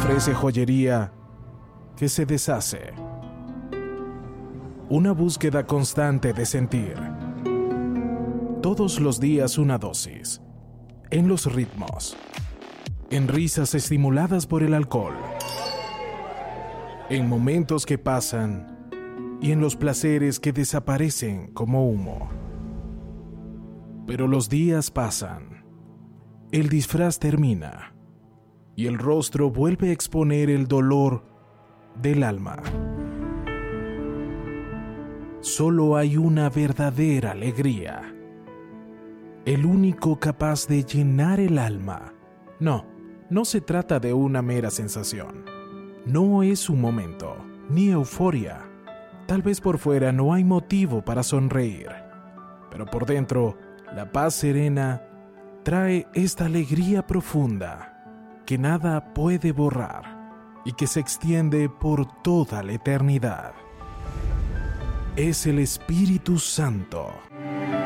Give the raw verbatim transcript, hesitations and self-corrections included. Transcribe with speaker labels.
Speaker 1: ofrece joyería que se deshace. Una búsqueda constante de sentir. Todos los días una dosis. En los ritmos. En risas estimuladas por el alcohol. En momentos que pasan y en los placeres que desaparecen como humo. Pero los días pasan. El disfraz termina. Y el rostro vuelve a exponer el dolor del alma. Solo hay una verdadera alegría. El único capaz de llenar el alma. No, no se trata de una mera sensación. No es un momento, ni euforia. Tal vez por fuera no hay motivo para sonreír, pero por dentro, la paz serena trae esta alegría profunda que nada puede borrar y que se extiende por toda la eternidad. Es el Espíritu Santo.